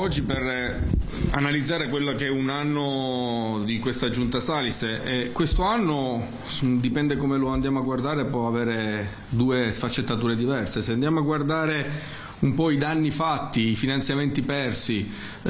oggi per analizzare quello che è un anno di questa giunta Salis. Questo anno, dipende come lo andiamo a guardare, può avere due sfaccettature diverse. Se andiamo a guardare un po' i danni fatti, i finanziamenti persi,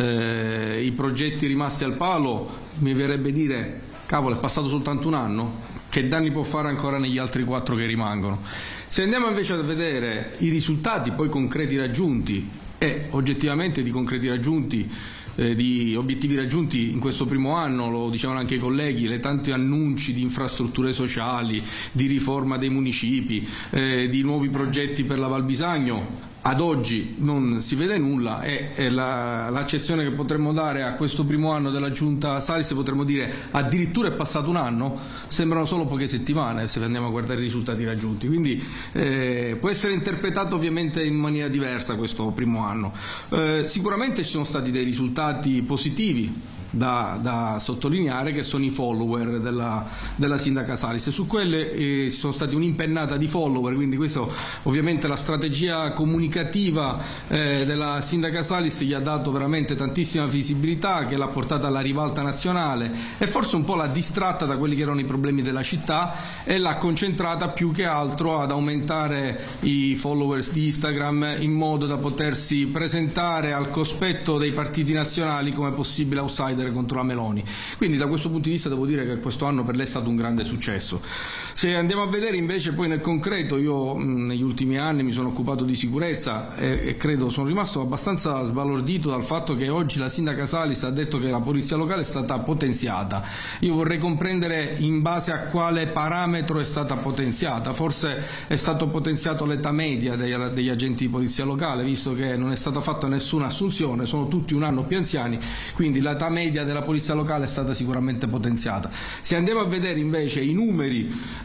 i progetti rimasti al palo, mi verrebbe dire, cavolo, è passato soltanto un anno? Che danni può fare ancora negli altri 4 che rimangono? Se andiamo invece a vedere i risultati poi concreti raggiunti, e oggettivamente di concreti raggiunti, di obiettivi raggiunti in questo primo anno, lo dicevano anche i colleghi, le tanti annunci di infrastrutture sociali, di riforma dei municipi, di nuovi progetti per la Val Bisagno, ad oggi non si vede nulla, e l'accezione che potremmo dare a questo primo anno della giunta Salis, potremmo dire addirittura è passato un anno, sembrano solo poche settimane se andiamo a guardare i risultati raggiunti, quindi può essere interpretato ovviamente in maniera diversa questo primo anno. Sicuramente ci sono stati dei risultati positivi da sottolineare, che sono i follower della sindaca Salis. Su quelle ci sono stati un'impennata di follower, quindi questo ovviamente la strategia comunicativa della sindaca Salis gli ha dato veramente tantissima visibilità, che l'ha portata alla ribalta nazionale e forse un po' l'ha distratta da quelli che erano i problemi della città e l'ha concentrata più che altro ad aumentare i followers di Instagram, in modo da potersi presentare al cospetto dei partiti nazionali come possibile outsider contro la Meloni. Quindi da questo punto di vista devo dire che questo anno per lei è stato un grande successo. Se andiamo a vedere invece poi nel concreto, io negli ultimi anni mi sono occupato di sicurezza e credo sono rimasto abbastanza sbalordito dal fatto che oggi la sindaca Salis ha detto che la polizia locale è stata potenziata. Io vorrei comprendere in base a quale parametro è stata potenziata. Forse è stato potenziato l'età media degli agenti di polizia locale, visto che non è stata fatta nessuna assunzione, sono tutti un anno più anziani, quindi l'età media della polizia locale è stata sicuramente potenziata. Se andiamo a vedere invece i numeri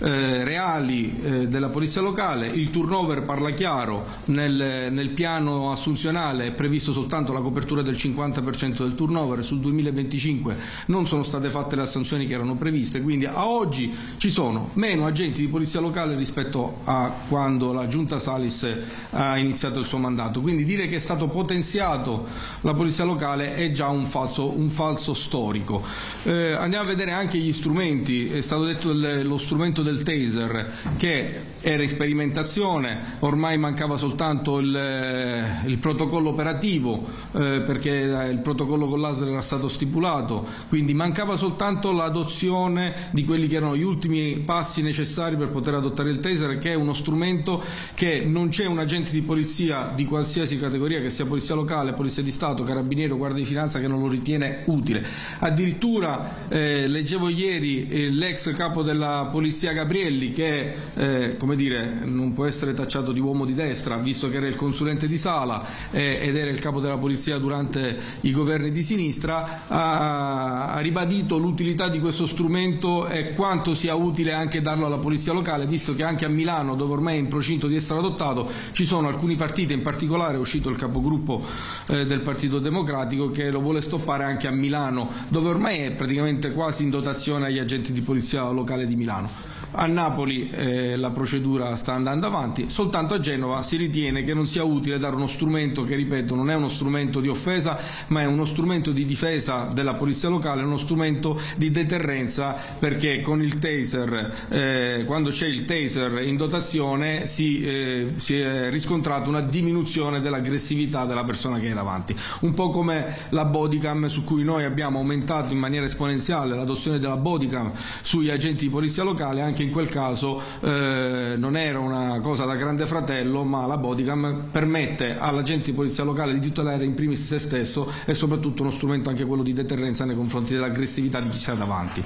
reali della polizia locale, il turnover parla chiaro. Nel piano assunzionale è previsto soltanto la copertura del 50% del turnover, sul 2025 non sono state fatte le assunzioni che erano previste, quindi a oggi ci sono meno agenti di polizia locale rispetto a quando la giunta Salis ha iniziato il suo mandato, quindi dire che è stato potenziato la polizia locale è già un falso storico. Andiamo a vedere anche gli strumenti. È stato detto lo strumento del taser, che era in sperimentazione, ormai mancava soltanto il protocollo operativo, perché il protocollo con laser era stato stipulato, quindi mancava soltanto l'adozione di quelli che erano gli ultimi passi necessari per poter adottare il taser, che è uno strumento che non c'è un agente di polizia di qualsiasi categoria, che sia polizia locale, polizia di Stato, carabinieri, guardia di finanza, che non lo ritiene utile. Addirittura leggevo ieri l'ex capo della polizia Gabrielli, che come dire, non può essere tacciato di uomo di destra, visto che era il consulente di Sala ed era il capo della polizia durante i governi di sinistra, ha ribadito l'utilità di questo strumento e quanto sia utile anche darlo alla polizia locale, visto che anche a Milano, dove ormai è in procinto di essere adottato, ci sono alcuni partiti, in particolare è uscito il capogruppo del Partito Democratico che lo vuole stoppare anche a Milano, dove ormai è praticamente quasi in dotazione agli agenti di polizia locale di Milano. A Napoli la procedura sta andando avanti, soltanto a Genova si ritiene che non sia utile dare uno strumento che, ripeto, non è uno strumento di offesa, ma è uno strumento di difesa della polizia locale, uno strumento di deterrenza, perché con il taser, quando c'è il taser in dotazione, si è riscontrata una diminuzione dell'aggressività della persona che è davanti, un po' come la bodycam, su cui noi abbiamo aumentato in maniera esponenziale l'adozione della bodycam sugli agenti di polizia locale. Anche in quel caso non era una cosa da grande fratello, ma la bodycam permette all'agente di polizia locale di tutelare in primis se stesso e soprattutto uno strumento anche quello di deterrenza nei confronti dell'aggressività di chi sta davanti.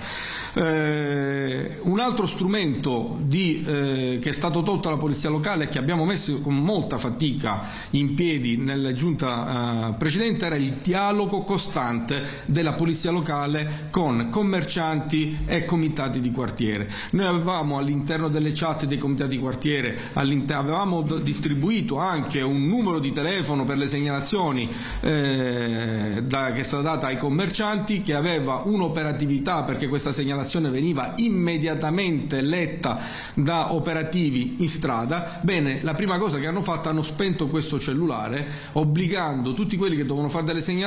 Un altro strumento che è stato tolto alla polizia locale e che abbiamo messo con molta fatica in piedi nella giunta precedente era il dialogo costante della polizia locale con commercianti e comitati di quartiere. Noi avevamo all'interno delle chat dei comitati di quartiere, avevamo distribuito anche un numero di telefono per le segnalazioni che è stata data ai commercianti, che aveva un'operatività, perché questa segnalazione veniva immediatamente letta da operativi in strada. Bene, la prima cosa che hanno fatto, hanno spento questo cellulare, obbligando tutti quelli che dovevano fare delle segnalazioni